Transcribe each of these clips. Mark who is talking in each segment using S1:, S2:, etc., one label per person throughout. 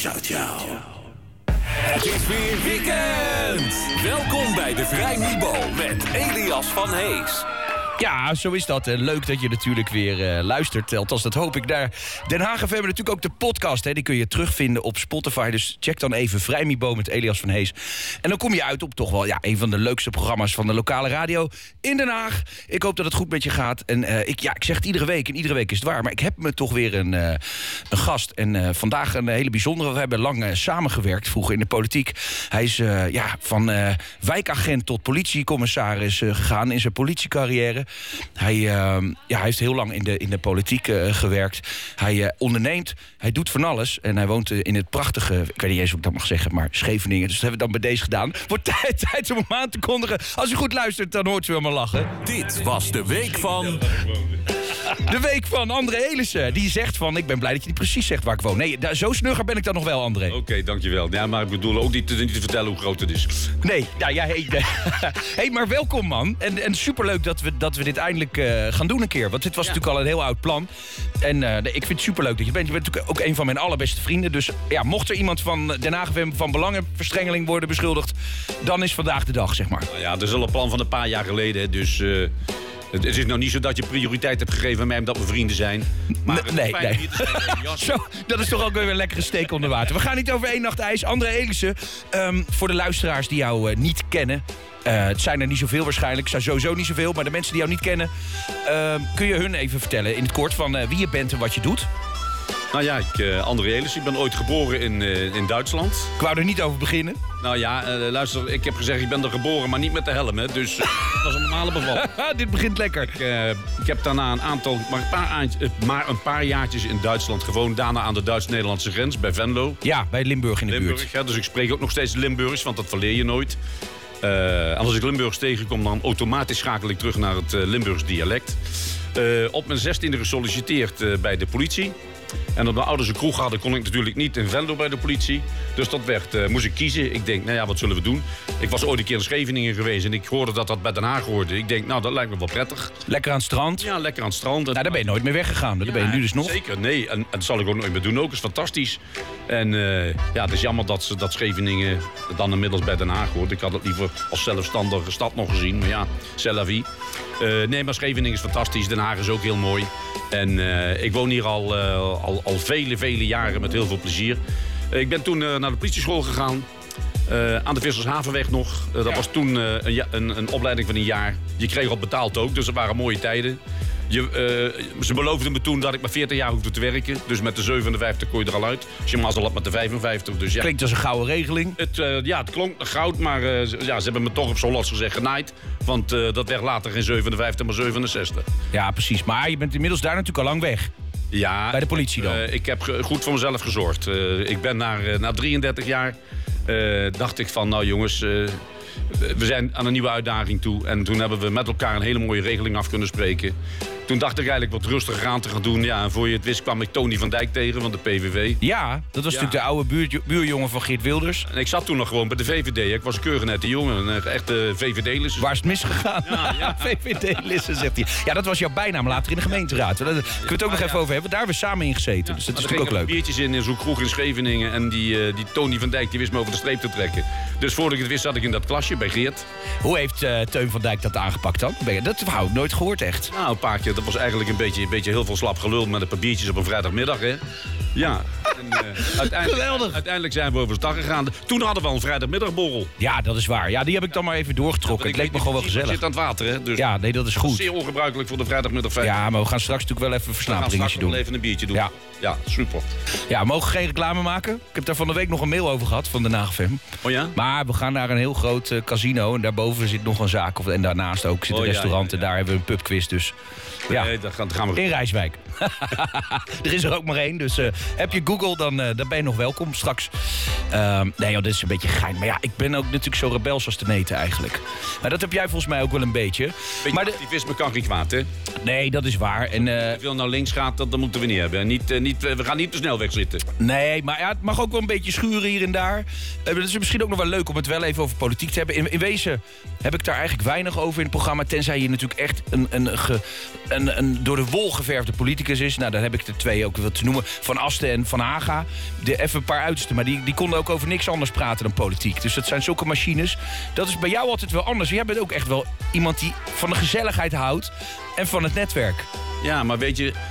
S1: Ciao, ciao. Het is weer weekend. Welkom bij de Vrijmibo met Elias van Hees.
S2: Ja, zo is dat. Leuk dat je natuurlijk weer luistert. Althans, dat hoop ik. Daar Den Haag FM hebben natuurlijk ook de podcast. Hè. Die kun je terugvinden op Spotify. Dus check dan even Vrijmibo met Elias van Hees. En dan kom je uit op toch wel een van de leukste programma's van de lokale radio in Den Haag. Ik hoop dat het goed met je gaat. En ik zeg het iedere week. En iedere week is het waar. Maar ik heb me toch weer een gast. En vandaag een hele bijzondere. We hebben lang samengewerkt vroeger in de politiek. Hij is van wijkagent tot politiecommissaris gegaan in zijn politiecarrière. Hij heeft heel lang in de politiek gewerkt. Hij onderneemt, hij doet van alles. En hij woont in het prachtige, ik weet niet eens of ik dat mag zeggen, maar Scheveningen. Dus dat hebben we dan bij deze gedaan. Wordt tijd om hem aan te kondigen. Als u goed luistert, dan hoort u helemaal lachen.
S1: Dit was de week van...
S2: De week van André Elissen. Die zegt van, ik ben blij dat je niet precies zegt waar ik woon. Nee, zo snugger ben ik dan nog wel, André.
S3: Oké, dankjewel. Ja, maar ik bedoel ook niet te vertellen hoe groot het is.
S2: Nee, hey, maar welkom, man. En superleuk dat we dit eindelijk gaan doen een keer. Want dit was natuurlijk al een heel oud plan. En ik vind het superleuk dat je bent. Je bent natuurlijk ook een van mijn allerbeste vrienden. Dus ja, mocht er iemand van Den Haag van belangenverstrengeling worden beschuldigd, dan is vandaag de dag, zeg maar.
S3: Nou ja, dat is al een plan van een paar jaar geleden. Dus het is nog niet zo dat je prioriteit hebt gegeven aan mij omdat we vrienden zijn. Maar
S2: nee. Zo, dat is toch ook weer een lekkere steek onder water. We gaan niet over één nacht ijs. André Elissen, voor de luisteraars die jou niet kennen. Het zijn er niet zoveel waarschijnlijk. Het zijn sowieso niet zoveel. Maar de mensen die jou niet kennen, kun je hun even vertellen in het kort van wie je bent en wat je doet?
S3: Nou ja, André Elissen. Ik ben ooit geboren in Duitsland.
S2: Ik wou er niet over beginnen.
S3: Nou ja, luister, ik heb gezegd ik ben er geboren, maar niet met de helm. Hè, dus dat was een normale bevalling.
S2: Dit begint lekker.
S3: Ik heb daarna maar een paar jaartjes in Duitsland gewoond. Daarna aan de Duits-Nederlandse grens, bij Venlo.
S2: Ja, bij Limburg in de buurt.
S3: Ja, dus ik spreek ook nog steeds Limburgs, want dat verleer je nooit. En als ik Limburgs tegenkom, dan automatisch schakel ik terug naar het Limburgs dialect. Op mijn 16e gesolliciteerd bij de politie. En omdat mijn ouders een kroeg hadden, kon ik natuurlijk niet in Venlo bij de politie. Dus dat moest ik kiezen. Ik denk, nou ja, wat zullen we doen? Ik was ooit een keer in Scheveningen geweest en ik hoorde dat dat bij Den Haag hoorde. Ik denk, nou, dat lijkt me wel prettig.
S2: Lekker aan het strand?
S3: Ja, lekker aan het strand.
S2: Nou, daar ben je nooit meer weggegaan. Daar ben je nu dus nog.
S3: Zeker, nee. En dat zal ik ook nooit meer doen. Ook is fantastisch. En het is jammer dat Scheveningen dan inmiddels bij Den Haag hoort. Ik had het liever als zelfstandige stad nog gezien. Maar ja, c'est la vie. Nee, maar Scheveningen is fantastisch. Den Haag is ook heel mooi. En ik woon hier al vele jaren met heel veel plezier. Ik ben toen naar de politieschool gegaan. Aan de Vissershavenweg nog. Dat was toen een opleiding van een jaar. Je kreeg al betaald ook, dus dat waren mooie tijden. Ze beloofden me toen dat ik maar 40 jaar hoefde te werken. Dus met de 57 kon je er al uit. Als je mazzel had met de 55. Dus ja.
S2: Klinkt als een gouden regeling.
S3: Het klonk goud, maar ze hebben me toch op zo'n los gezegd genaaid. Want dat werd later geen 57, maar 67.
S2: Ja, precies. Maar je bent inmiddels daar natuurlijk al lang weg.
S3: Ja.
S2: Bij de politie dan?
S3: Ik heb goed voor mezelf gezorgd. Ik ben na 33 jaar... dacht ik van, nou jongens... we zijn aan een nieuwe uitdaging toe. En toen hebben we met elkaar een hele mooie regeling af kunnen spreken. Toen dacht ik eigenlijk wat rustiger aan te gaan doen. Ja, en voor je het wist kwam ik Tony van Dijk tegen van de PVV.
S2: Ja, dat was natuurlijk de oude buurjongen van Geert Wilders.
S3: En ik zat toen nog gewoon bij de VVD. Ik was een keurig nette jongen, een echte VVD-lisser.
S2: Waar is het misgegaan? Ja. VVD-lisser, zegt hij. Ja, dat was jouw bijnaam later in de gemeenteraad. Daar kunnen we het ook nog even over hebben. Daar hebben we samen in gezeten. Dus dat is natuurlijk ook leuk.
S3: Biertjes in zo'n kroeg in Scheveningen. En die Tony van Dijk die wist me over de streep te trekken. Dus voordat ik het wist zat ik in dat klasje bij Geert.
S2: Hoe heeft Teun van Dijk dat aangepakt dan? Dat heb ik nooit gehoord echt.
S3: Nou, een paar keer. Dat was eigenlijk een beetje heel veel slap gelul met een paar biertjes op een vrijdagmiddag, hè. Ja. En,
S2: geweldig.
S3: Uiteindelijk zijn we over de dag gegaan. Toen hadden we al een vrijdagmiddagborrel.
S2: Ja, dat is waar. Ja, die heb ik dan maar even doorgetrokken. Het leek me gewoon wel gezellig.
S3: Je zit aan het water, hè. Dus
S2: ja, nee, dat is goed.
S3: Zeer ongebruikelijk voor de vrijdagmiddag.
S2: Ja, maar we gaan straks natuurlijk wel even een verslaperingetje doen.
S3: We gaan straks wel even een biertje doen. Ja, super.
S2: Ja, we mogen geen reclame maken. Ik heb daar van de week nog een mail over gehad van de Den Haag FM.
S3: Oh ja?
S2: Maar we gaan naar een heel groot casino. En daarboven zit nog een zaak. En daarnaast ook zit een restaurant. En daar hebben we een pubquiz. Dus ja,
S3: nee, dat gaan we...
S2: in Rijswijk. Er is er ook maar één. Dus heb je Google, dan ben je nog welkom straks. Nee, joh, dit is een beetje gein. Maar ja, ik ben ook natuurlijk zo rebels als te neten eigenlijk. Maar dat heb jij volgens mij ook wel een beetje.
S3: Maar activisme kan geen kwaad, hè?
S2: Nee, dat is waar. En,
S3: veel nou links gaat, dat moeten we niet hebben. We gaan niet te snel wegzitten.
S2: Nee, maar ja, het mag ook wel een beetje schuren hier en daar. Het is misschien ook nog wel leuk om het wel even over politiek te hebben. In wezen heb ik daar eigenlijk weinig over in het programma. Tenzij je natuurlijk echt een door de wol geverfde politicus is. Nou, daar heb ik de twee ook wel te noemen. Van Asten en Van Hagen Haga. Even een paar uitersten, maar die konden ook over niks anders praten dan politiek. Dus dat zijn zulke machines. Dat is bij jou altijd wel anders. Jij bent ook echt wel iemand die van de gezelligheid houdt en van het netwerk.
S3: Ja, maar weet je,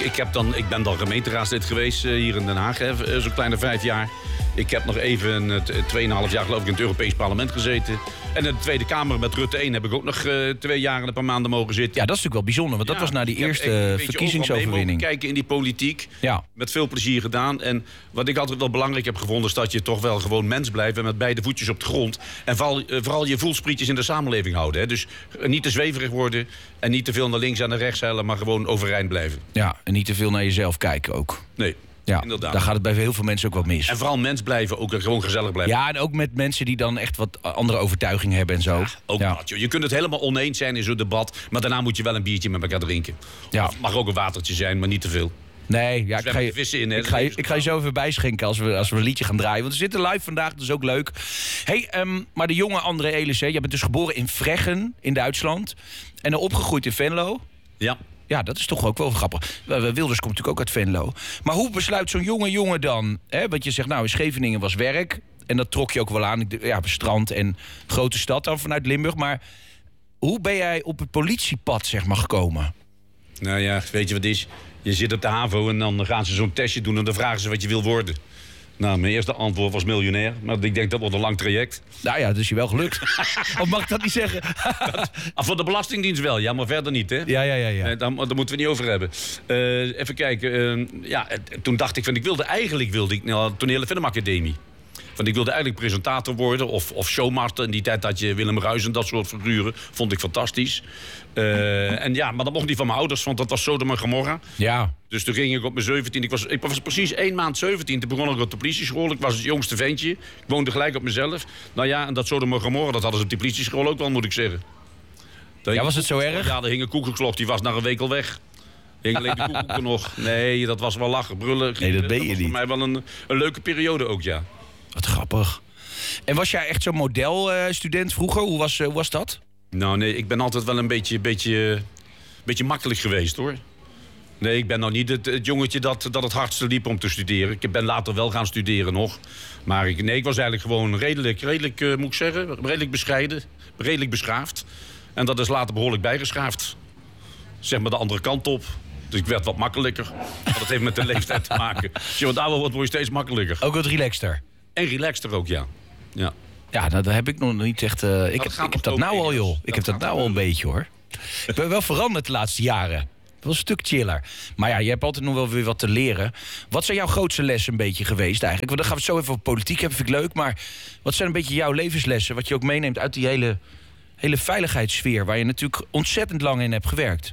S3: ik ben dan gemeenteraadslid geweest hier in Den Haag, zo'n kleine 5 jaar. Ik heb nog even 2,5 jaar geloof ik in het Europees Parlement gezeten. En in de Tweede Kamer met Rutte 1 heb ik ook nog 2 jaar en een paar maanden mogen zitten.
S2: Ja, dat is natuurlijk wel bijzonder, want dat was na die eerste verkiezingsoverwinning.
S3: Kijken in die politiek,
S2: ja.
S3: Met veel plezier gedaan. En wat ik altijd wel belangrijk heb gevonden is dat je toch wel gewoon mens blijft en met beide voetjes op de grond. En vooral je voelsprietjes in de samenleving houden. Hè. Dus niet te zweverig worden en niet te veel naar links en naar rechts hellen, maar gewoon overeind blijven.
S2: Ja, en niet te veel naar jezelf kijken ook.
S3: Nee.
S2: Ja,
S3: inderdaad.
S2: Daar gaat het bij heel veel mensen ook wat mis.
S3: En vooral mens blijven, ook gewoon gezellig blijven.
S2: Ja, en ook met mensen die dan echt wat andere overtuiging hebben en zo.
S3: Ja, ook dat, joh. Je kunt het helemaal oneens zijn in zo'n debat, maar daarna moet je wel een biertje met elkaar drinken. Ja. Of mag ook een watertje zijn, maar niet te veel.
S2: Nee, ja,
S3: dus
S2: ik ga je zo even bijschenken als we een liedje gaan draaien. Want we zitten live vandaag, dat is ook leuk. Hey, maar de jonge André Elissen, jij bent dus geboren in Vreggen in Duitsland. En dan opgegroeid in Venlo.
S3: Ja.
S2: Ja, dat is toch ook wel grappig. Wilders komt natuurlijk ook uit Venlo. Maar hoe besluit zo'n jonge dan? Want je zegt, nou, in Scheveningen was werk. En dat trok je ook wel aan. Ja, strand en grote stad dan vanuit Limburg. Maar hoe ben jij op het politiepad, zeg maar, gekomen?
S3: Nou ja, weet je wat is? Je zit op de HAVO en dan gaan ze zo'n testje doen en dan vragen ze wat je wil worden. Nou, mijn eerste antwoord was miljonair. Maar ik denk dat wordt een lang traject.
S2: Nou ja, dat is je wel gelukt. Of mag ik dat niet zeggen?
S3: Voor de Belastingdienst wel, ja, maar verder niet, hè?
S2: Ja.
S3: Daar moeten we niet over hebben. Even kijken. Toen dacht ik, eigenlijk wilde ik naar de Toneel- en Filmacademie. Want ik wilde eigenlijk presentator worden of showmaster. In die tijd had je Willem Ruijs en dat soort figuren. Vond ik fantastisch. Maar dat mocht niet van mijn ouders, want dat was Sodom en Gomorra.
S2: Ja.
S3: Dus toen ging ik op mijn 17. Ik was precies 1 maand 17. Toen begon ik op de politieschool. Ik was het jongste ventje. Ik woonde gelijk op mezelf. Nou ja, en dat Sodom en Gomorra, dat hadden ze op die politieschool ook wel, moet ik zeggen.
S2: Ja, was het zo erg?
S3: Ja, er hing een koekenklok, die was na een week al weg. Hing alleen de koekoeken nog. Nee, dat was wel lachen, brullen.
S2: Nee, dat ben je niet.
S3: Dat was voor mij wel een leuke periode ook, ja.
S2: Wat grappig. En was jij echt zo'n modelstudent vroeger? Hoe was dat?
S3: Nou nee, ik ben altijd wel een beetje makkelijk geweest, hoor. Nee, ik ben nou niet het jongetje dat het hardste liep om te studeren. Ik ben later wel gaan studeren nog. Maar ik was eigenlijk gewoon redelijk moet ik zeggen, redelijk bescheiden. Redelijk beschaafd. En dat is later behoorlijk bijgeschaafd. Zeg maar de andere kant op. Dus ik werd wat makkelijker. Maar dat heeft met de leeftijd te maken. Als je wat ouder wordt, word je steeds makkelijker.
S2: Ook wat relaxter?
S3: En relaxter ook, ja.
S2: Ja, dat heb ik nog niet echt... Ik heb dat nou al, joh. Ik heb dat nou al een beetje, hoor. Ik ben wel veranderd de laatste jaren. Dat was een stuk chiller. Maar ja, je hebt altijd nog wel weer wat te leren. Wat zijn jouw grootste lessen een beetje geweest eigenlijk? Want dan gaan we het zo even over politiek hebben, vind ik leuk. Maar wat zijn een beetje jouw levenslessen? Wat je ook meeneemt uit die hele veiligheidssfeer... waar je natuurlijk ontzettend lang in hebt gewerkt.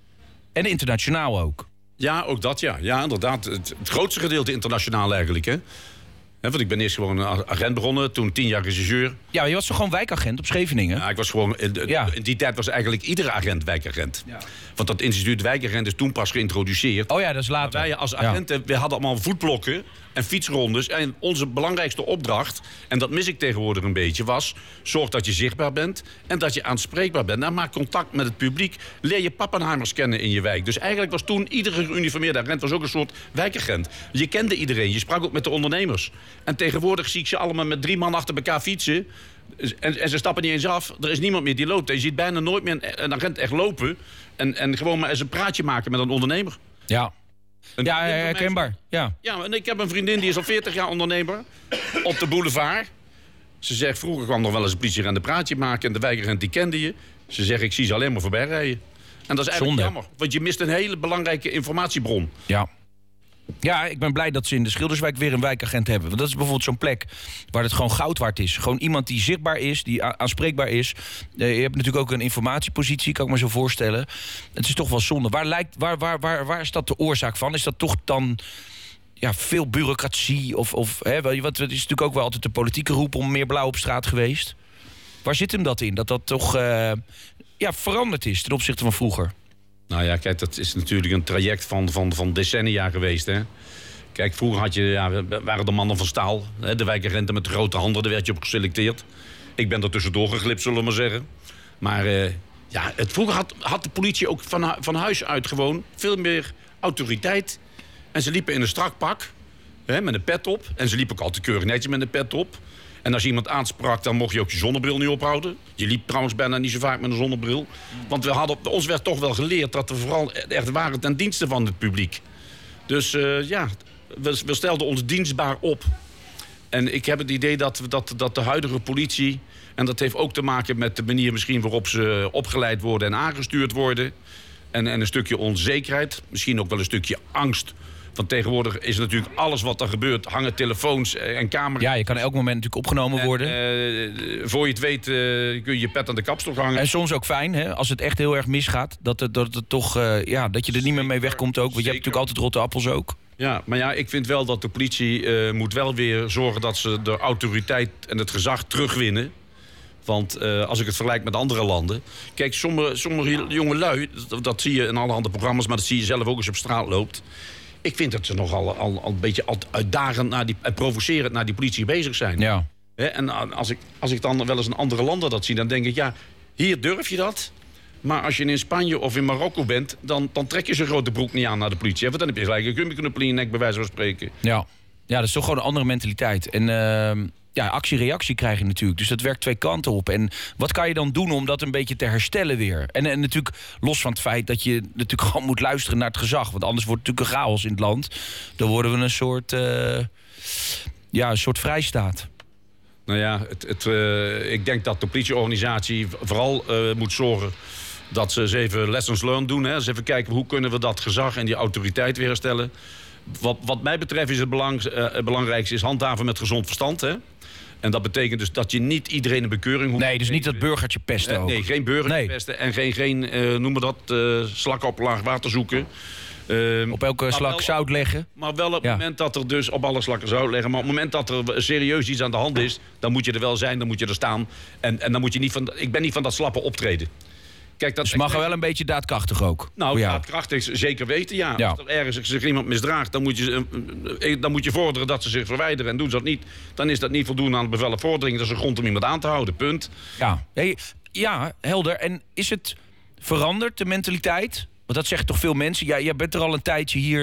S2: En internationaal ook.
S3: Ja, ook dat, ja. Ja, inderdaad. Het grootste gedeelte internationaal eigenlijk, hè. Want ik ben eerst gewoon een agent begonnen, toen 10 jaar regisseur.
S2: Ja, je was toch gewoon wijkagent op Scheveningen?
S3: Ja, ik was gewoon... In die tijd was eigenlijk iedere agent wijkagent. Ja. Want dat instituut wijkagent is toen pas geïntroduceerd.
S2: Oh ja, dat is later.
S3: Wij als agenten, we hadden allemaal voetblokken en fietsrondes. En onze belangrijkste opdracht, en dat mis ik tegenwoordig een beetje, was... zorg dat je zichtbaar bent en dat je aanspreekbaar bent. En maak contact met het publiek. Leer je pappenheimers kennen in je wijk. Dus eigenlijk was toen iedere geuniformeerde agent was ook een soort wijkagent. Je kende iedereen, je sprak ook met de ondernemers. En tegenwoordig zie ik ze allemaal met 3 man achter elkaar fietsen. En ze stappen niet eens af. Er is niemand meer die loopt. En je ziet bijna nooit meer een agent echt lopen. En gewoon maar eens een praatje maken met een ondernemer.
S2: Ja. Ja, herkenbaar. Ja,
S3: en ik heb een vriendin die is al 40 jaar ondernemer. Op de boulevard. Ze zegt, vroeger kwam nog wel eens een politieagent een praatje maken. En de wijkagent die kende je. Ze zegt, ik zie ze alleen maar voorbij rijden. En dat is eigenlijk jammer. Want je mist een hele belangrijke informatiebron.
S2: Ja. Ja, ik ben blij dat ze in de Schilderswijk weer een wijkagent hebben. Want dat is bijvoorbeeld zo'n plek waar het gewoon goud waard is. Gewoon iemand die zichtbaar is, die aanspreekbaar is. Je hebt natuurlijk ook een informatiepositie, kan ik me zo voorstellen. Het is toch wel zonde. Waar is dat de oorzaak van? Is dat toch dan veel bureaucratie? Want het is natuurlijk ook wel altijd de politieke roep om meer blauw op straat geweest. Waar zit hem dat in? Dat toch veranderd is ten opzichte van vroeger?
S3: Nou ja, kijk, dat is natuurlijk een traject van decennia geweest, hè. Kijk, vroeger waren de mannen van staal. Hè, de wijkagenten met de grote handen, daar werd je op geselecteerd. Ik ben er tussendoor geglipt, zullen we maar zeggen. Maar vroeger had de politie ook van huis uit gewoon veel meer autoriteit. En ze liepen in een strak pak. met een pet op. En ze liepen ook altijd keurig netjes met een pet op. En als iemand aansprak, dan mocht je ook je zonnebril niet ophouden. Je liep trouwens bijna niet zo vaak met een zonnebril. Want ons werd toch wel geleerd dat we vooral echt waren ten dienste van het publiek. Dus we stelden ons dienstbaar op. En ik heb het idee dat de huidige politie... en dat heeft ook te maken met de manier misschien waarop ze opgeleid worden en aangestuurd worden. En een stukje onzekerheid, misschien ook wel een stukje angst. Want tegenwoordig is natuurlijk alles wat er gebeurt, hangen telefoons en camera's.
S2: Ja, je kan elk moment natuurlijk opgenomen worden.
S3: Voor je het weet kun je je pet aan de kapstok hangen.
S2: En soms ook fijn, hè, als het echt heel erg misgaat, dat het toch, dat je er niet meer mee wegkomt ook. Want je hebt natuurlijk altijd rotte appels ook.
S3: Ja, maar ja, ik vind wel dat de politie moet wel weer zorgen dat ze de autoriteit en het gezag terugwinnen. Want als ik het vergelijk met andere landen... Kijk, sommige jonge lui, dat zie je in allerhande programma's... maar dat zie je zelf ook als je op straat loopt. Ik vind dat ze nogal al een beetje uitdagend en provocerend naar die politie bezig zijn.
S2: Ja.
S3: En als ik dan wel eens in andere landen dat zie... dan denk ik, ja, hier durf je dat... Maar als je in Spanje of in Marokko bent... dan trek je zo'n grote broek niet aan naar de politie. Want dan heb je gelijk een gummiknuppel in je nek, bij wijze van spreken.
S2: Ja, dat is toch gewoon een andere mentaliteit. En actie-reactie krijg je natuurlijk. Dus dat werkt twee kanten op. En wat kan je dan doen om dat een beetje te herstellen weer? En natuurlijk los van het feit dat je natuurlijk gewoon moet luisteren naar het gezag. Want anders wordt het natuurlijk een chaos in het land. Dan worden we een soort vrijstaat.
S3: Nou ja, ik denk dat de politieorganisatie vooral moet zorgen... dat ze eens even lessons learned doen. Hè. Dus even kijken, hoe kunnen we dat gezag en die autoriteit weer herstellen. Wat mij betreft is het belangrijkste is handhaven met gezond verstand. Hè. En dat betekent dus dat je niet iedereen een bekeuring hoeft.
S2: Nee, dus niet dat burgertje pesten ook.
S3: Nee, geen burgertje pesten en geen noem maar dat, slak op laag water zoeken.
S2: Op elke slak zout leggen.
S3: Maar wel op het moment dat er dus op alle slakken zout leggen. Maar op het moment dat er serieus iets aan de hand is... dan moet je er wel zijn, dan moet je er staan. En dan moet je niet ik ben niet van dat slappe optreden. Kijk, dat
S2: dus mag er wel een beetje daadkrachtig ook?
S3: Nou, daadkrachtig zeker weten, ja. Als er ergens zich iemand misdraagt... dan moet je vorderen dat ze zich verwijderen. En doen ze dat niet, dan is dat niet voldoende aan de bevel of vordering. Dat is een grond om iemand aan te houden, punt.
S2: Ja, helder. En is het veranderd, de mentaliteit? Want dat zeggen toch veel mensen. Ja, jij bent er al een tijdje hier,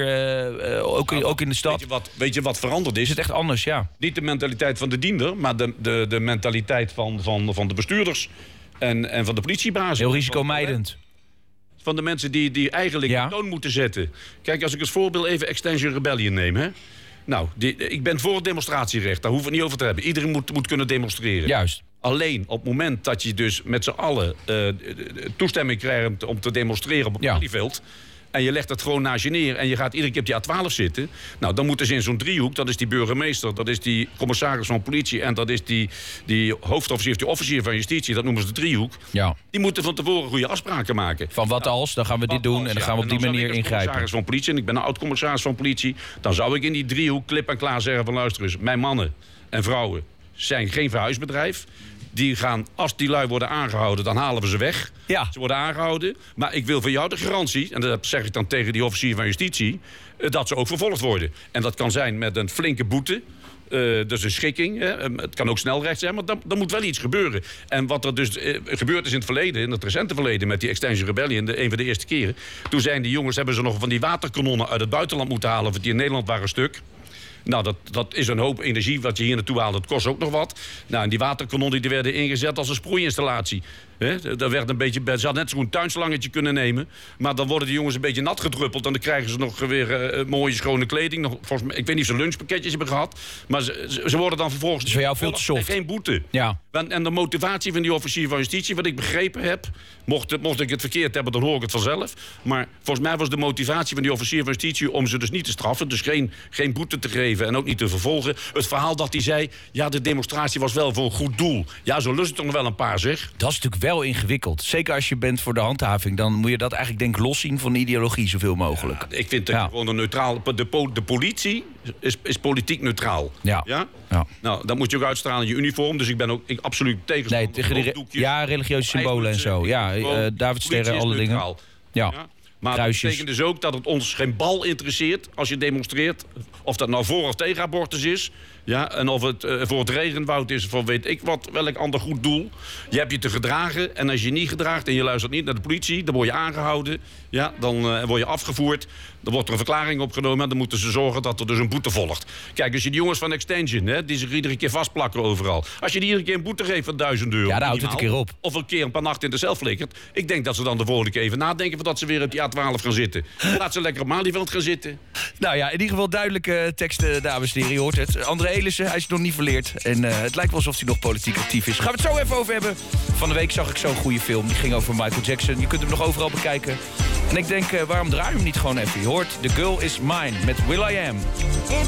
S2: ook in de stad.
S3: Weet je wat veranderd is?
S2: Is het echt anders, ja?
S3: Niet de mentaliteit van de diender, maar de mentaliteit van de bestuurders en van de politiebazen.
S2: Heel risicomijdend.
S3: Van de mensen die eigenlijk de toon moeten zetten. Kijk, als ik als voorbeeld even Extinction Rebellion neem, hè. Nou, ik ben voor het demonstratierecht, daar hoeven we het niet over te hebben. Iedereen moet kunnen demonstreren.
S2: Juist.
S3: Alleen op het moment dat je dus met z'n allen toestemming krijgt om te demonstreren op een Malieveld... en je legt het gewoon naast je neer en je gaat iedere keer op die A12 zitten... nou, dan moeten ze in zo'n driehoek, dat is die burgemeester... dat is die commissaris van politie en dat is die hoofdofficier of die officier van justitie... dat noemen ze de driehoek. Ja. Die moeten van tevoren goede afspraken maken.
S2: Van wat als, dan gaan we dit doen en dan gaan we op die manier ingrijpen.
S3: Commissaris van politie, en ik ben een oud-commissaris van politie... dan zou ik in die driehoek klip en klaar zeggen van luister eens... mijn mannen en vrouwen zijn geen verhuisbedrijf... Die gaan, als die lui worden aangehouden, dan halen we ze weg. Ja. Ze worden aangehouden. Maar ik wil van jou de garantie, en dat zeg ik dan tegen die officier van justitie... dat ze ook vervolgd worden. En dat kan zijn met een flinke boete. Dus een schikking. Het kan ook snelrecht zijn, maar dan moet wel iets gebeuren. En wat er dus gebeurd is in het verleden, in het recente verleden... met die Extinction Rebellion, een van de eerste keren... toen zijn die jongens, hebben ze nog van die waterkanonnen uit het buitenland moeten halen... want die in Nederland waren stuk... Nou, dat is een hoop energie wat je hier naartoe haalt. Dat kost ook nog wat. Nou, en die waterkanonnen die werden ingezet als een sproeiinstallatie. Daar werd een beetje, ze hadden net zo'n tuinslangetje kunnen nemen. Maar dan worden die jongens een beetje nat gedruppeld. En dan krijgen ze nog weer mooie schone kleding. Nog, volgens mij, ik weet niet of ze lunchpakketjes hebben gehad. Maar ze worden dan vervolgens...
S2: Dus voor jou veel te soft.
S3: Geen boete.
S2: Ja.
S3: En de motivatie van die officier van justitie, wat ik begrepen heb... Mocht ik het verkeerd hebben, dan hoor ik het vanzelf. Maar volgens mij was de motivatie van die officier van justitie... om ze dus niet te straffen. Dus geen boete te geven en ook niet te vervolgen. Het verhaal dat hij zei... ja, de demonstratie was wel voor een goed doel. Ja, zo lust het toch nog wel een paar, zeg.
S2: Dat is natuurlijk wel ingewikkeld. Zeker als je bent voor de handhaving. Dan moet je dat eigenlijk denk ik loszien van de ideologie zoveel mogelijk.
S3: Ja, ik vind dat gewoon een neutraal... De politie is politiek neutraal.
S2: Ja.
S3: Nou, dat moet je ook uitstralen in je uniform. Dus ik ben ook absoluut tegenstander.
S2: Nee, tegen religieuze symbolen en zo. Ja, Davidsterren, alle dingen.
S3: Ja. Maar
S2: Kruisjes.
S3: dat betekent dus ook dat het ons geen bal interesseert als je demonstreert. Of dat nou voor of tegen abortus is. Ja, en of het voor het regenwoud is, voor weet ik wat, welk ander goed doel. Je hebt je te gedragen en als je niet gedraagt en je luistert niet naar de politie, dan word je aangehouden. Ja, dan word je afgevoerd. Dan wordt er een verklaring opgenomen en dan moeten ze zorgen dat er dus een boete volgt. Kijk, als je die jongens van Extension, hè, die zich iedere keer vastplakken overal. Als je die iedere keer een boete geeft van €1000.
S2: Ja, dan houdt het een keer op.
S3: Of een keer een paar nachten in de cel flikkert. Ik denk dat ze dan de volgende keer even nadenken voordat ze weer op die A12 gaan zitten. Laat ze lekker op Malieveld gaan zitten.
S2: Nou ja, in ieder geval duidelijke teksten, dames en heren. Je hoort het. André Elissen, hij is nog niet verleerd. En het lijkt wel alsof hij nog politiek actief is. Gaan we het zo even over hebben. Van de week zag ik zo'n goede film. Die ging over Michael Jackson. Je kunt hem nog overal bekijken. En ik denk, waarom draai je hem niet gewoon even? Je hoort The Girl Is Mine met Will.i.am.